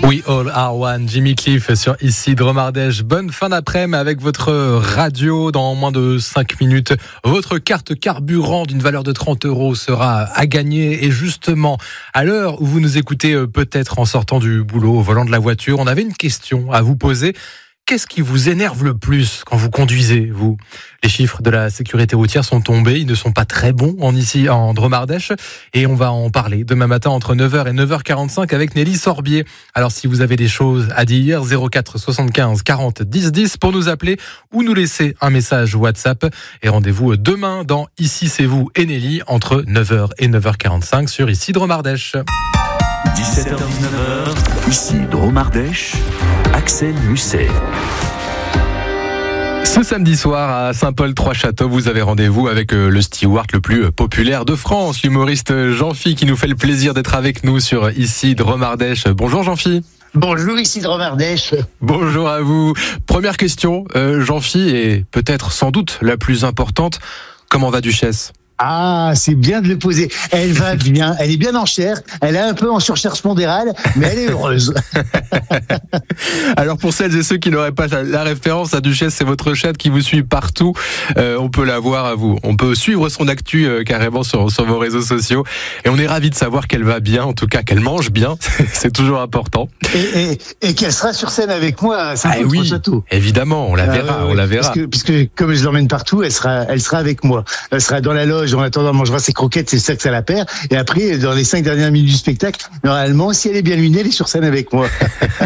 We All Are One, Jimmy Cliff sur ici Dromardèche. Bonne fin d'après-midi avec votre radio. Dans moins de 5 minutes, votre carte carburant d'une valeur de 30 € sera à gagner. Et justement, à l'heure où vous nous écoutez peut-être en sortant du boulot, au volant de la voiture, on avait une question à vous poser. Qu'est-ce qui vous énerve le plus quand vous conduisez, vous ? Les chiffres de la sécurité routière sont tombés, ils ne sont pas très bons ici en Dromardèche et on va en parler demain matin entre 9h et 9h45 avec Nelly Sorbier. Alors si vous avez des choses à dire, 04 75 40 10 10 pour nous appeler ou nous laisser un message WhatsApp et rendez-vous demain dans Ici c'est vous et Nelly entre 9h et 9h45 sur ici Dromardèche. 17h-19h, ici Dromardèche, Axel Musset. Ce samedi soir à Saint-Paul-Trois-Châteaux, vous avez rendez-vous avec le steward le plus populaire de France, l'humoriste Jean-Phi, qui nous fait le plaisir d'être avec nous sur ici Dromardèche. Bonjour Jean-Phi. Bonjour, ici Dromardèche. Bonjour à vous. Première question, Jean-Phi, et peut-être sans doute la plus importante, comment va Duchesse ? Ah, c'est bien de le poser. Elle va bien, elle est bien en chair, elle est un peu en surcharge pondérale, mais elle est heureuse. Alors pour celles et ceux qui n'auraient pas la référence, la Duchesse, c'est votre chatte qui vous suit partout. On peut la voir à vous. On peut suivre son actu carrément sur vos réseaux sociaux. Et on est ravis de savoir qu'elle va bien, en tout cas qu'elle mange bien. C'est toujours important. Et qu'elle sera sur scène avec moi à Saint-Paul-Trois-Châteaux. Évidemment, on la verra. Puisque comme je l'emmène partout, elle sera avec moi. Elle sera dans la loge. En attendant, elle mangera ses croquettes, c'est ça que ça la perd. Et après, dans les 5 dernières minutes du spectacle, normalement, si elle est bien lunée, elle est sur scène avec moi.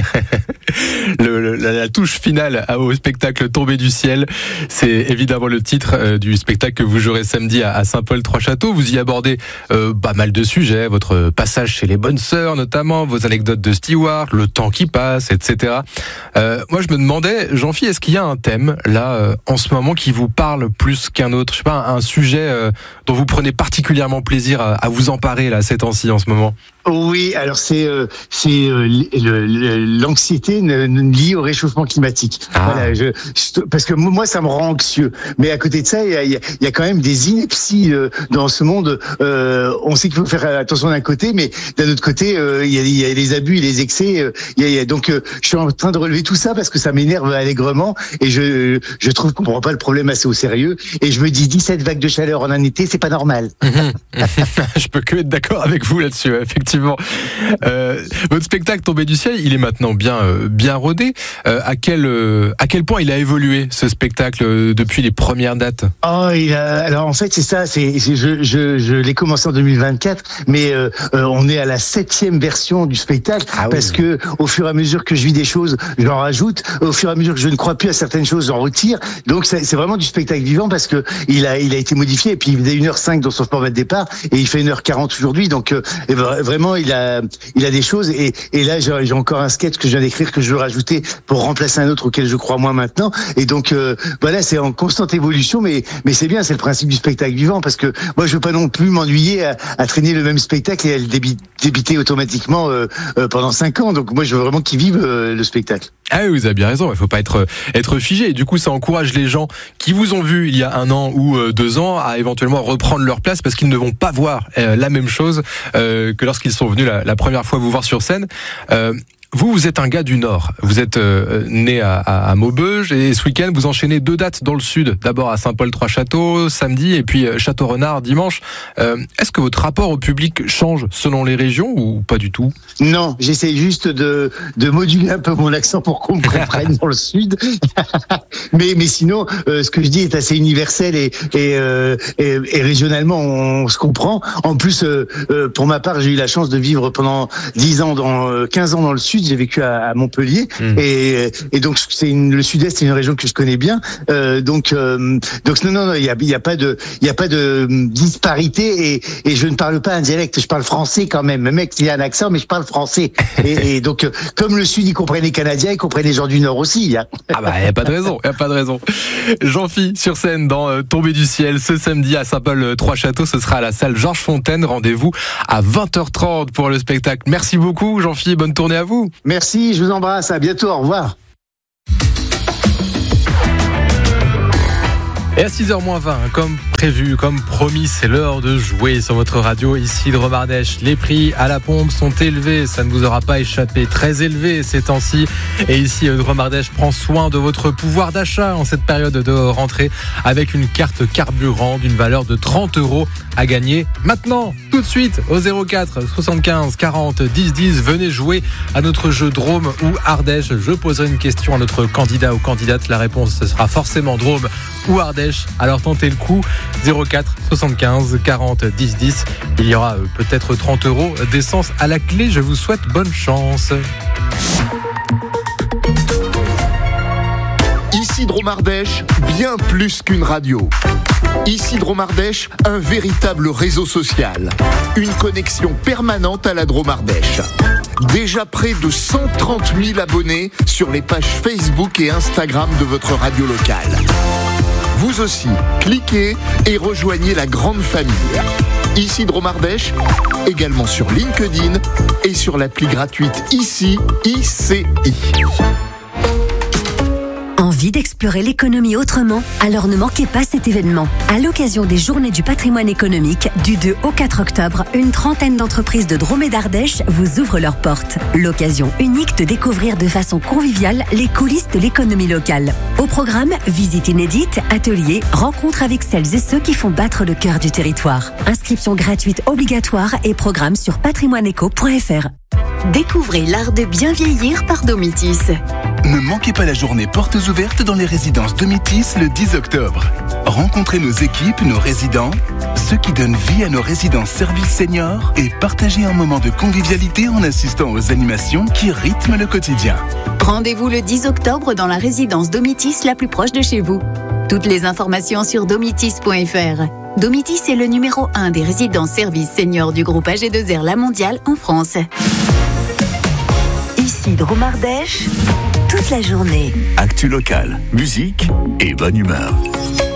La touche finale au spectacle Tombé du ciel, c'est évidemment le titre du spectacle que vous jouerez samedi à Saint-Paul-Trois-Châteaux. Vous y abordez pas mal de sujets, votre passage chez les bonnes sœurs notamment, vos anecdotes de steward, le temps qui passe, etc. Moi, je me demandais, Jean-Phi, est-ce qu'il y a un thème là en ce moment qui vous parle plus qu'un autre ? Je sais pas, un sujet dont vous prenez particulièrement plaisir à vous emparer là ces temps-ci en ce moment. Oui, alors c'est l'anxiété liée au réchauffement climatique. Voilà, parce que moi ça me rend anxieux. Mais à côté de ça, il y a quand même des inepties dans ce monde. On sait qu'il faut faire attention d'un côté, mais d'un autre côté, il y a les abus et les excès. Donc je suis en train de relever tout ça parce que ça m'énerve allègrement et je trouve qu'on prend pas le problème assez au sérieux. Et je me dis 17 vagues de chaleur en un été, c'est pas normal. Je peux que être d'accord avec vous là-dessus, effectivement. Votre spectacle Tombé du ciel, il est maintenant bien rodé. À quel point il a évolué ce spectacle depuis les premières dates ? Alors en fait c'est ça. Je l'ai commencé en 2024, mais on est à la 7e version du spectacle parce que au fur et à mesure que je vis des choses, j'en rajoute. Au fur et à mesure que je ne crois plus à certaines choses, j'en retire. Donc c'est vraiment du spectacle vivant parce que il a été modifié. Et puis il faisait 1h05 dans son format de départ et il fait 1h40 aujourd'hui. Donc vraiment il a des choses et là j'ai encore un sketch que je viens d'écrire que je veux rajouter pour remplacer un autre auquel je crois moins maintenant. Et donc voilà, c'est en constante évolution, mais c'est bien, c'est le principe du spectacle vivant parce que moi je veux pas non plus m'ennuyer à traîner le même spectacle et à le débiter automatiquement pendant 5 ans. Donc moi je veux vraiment qu'ils vivent le spectacle. Ah oui, vous avez bien raison, il faut pas être figé. Et du coup, ça encourage les gens qui vous ont vu il y a 1 an ou 2 ans à éventuellement reprendre leur place parce qu'ils ne vont pas voir la même chose que lorsqu'ils sont venus la première fois vous voir sur scène. Vous êtes un gars du Nord. Vous êtes né à Maubeuge et ce week-end, vous enchaînez 2 dates dans le Sud. D'abord à Saint-Paul-Trois-Châteaux, samedi, et puis Château-Renard, dimanche. Est-ce que votre rapport au public change selon les régions ou pas du tout ? Non, j'essaie juste de moduler un peu mon accent pour qu'on me comprenne dans le Sud. mais sinon, ce que je dis est assez universel et régionalement, on se comprend. En plus, pour ma part, j'ai eu la chance de vivre pendant 15 ans dans le Sud. J'ai vécu à Montpellier et donc le Sud-Est, c'est une région que je connais bien. Donc non, il y a pas de disparité et je ne parle pas un dialecte, je parle français quand même. Le mec, il a un accent, mais je parle français. Et donc comme le Sud, il comprend les Canadiens, il comprend les gens du Nord aussi. Hein. Ah bah, il y a pas de raison. Jean-Phi sur scène dans Tombé du ciel ce samedi à Saint-Paul-Trois-Châteaux, ce sera à la salle Georges Fontaine. Rendez-vous à 20h30 pour le spectacle. Merci beaucoup Jean-Phi, bonne tournée à vous. Merci, je vous embrasse, à bientôt, au revoir. Et à 6h moins 20, comme prévu, comme promis, c'est l'heure de jouer sur votre radio ici de Romardèche. Les prix à la pompe sont élevés, ça ne vous aura pas échappé, très élevés ces temps-ci. Et ici de Romardèche prend soin de votre pouvoir d'achat en cette période de rentrée avec une carte carburant d'une valeur de 30 € à gagner maintenant, tout de suite, au 04 75 40 10 10. Venez jouer à notre jeu Drôme ou Ardèche. Je poserai une question à notre candidat ou candidate. La réponse, ce sera forcément Drôme ou Ardèche. Alors tentez le coup, 04 75 40 10 10. Il y aura peut-être 30 € d'essence à la clé. Je vous souhaite bonne chance. Ici Dromardèche, bien plus qu'une radio. Ici Dromardèche, un véritable réseau social. Une connexion permanente à la Dromardèche. Déjà près de 130 000 abonnés sur les pages Facebook et Instagram de votre radio locale. Vous aussi, cliquez et rejoignez la grande famille. Ici Dromardèche, également sur LinkedIn et sur l'appli gratuite ICI, ICI. Envie d'explorer l'économie autrement? Alors ne manquez pas cet événement. À l'occasion des Journées du patrimoine économique, du 2 au 4 octobre, une trentaine d'entreprises de Drôme et d'Ardèche vous ouvrent leurs portes. L'occasion unique de découvrir de façon conviviale les coulisses de l'économie locale. Au programme, visites inédites, ateliers, rencontres avec celles et ceux qui font battre le cœur du territoire. Inscription gratuite obligatoire et programme sur patrimoineeco.fr. Découvrez l'art de bien vieillir par Domitis. Ne manquez pas la journée portes ouvertes dans les résidences Domitis le 10 octobre. Rencontrez nos équipes, nos résidents, ceux qui donnent vie à nos résidences services seniors et partagez un moment de convivialité en assistant aux animations qui rythment le quotidien. Rendez-vous le 10 octobre dans la résidence Domitis la plus proche de chez vous. Toutes les informations sur domitis.fr. Domitis est le numéro 1 des résidences services seniors du groupe AG2R La Mondiale en France. Ici Dromardèche, toute la journée. Actu locale, musique et bonne humeur.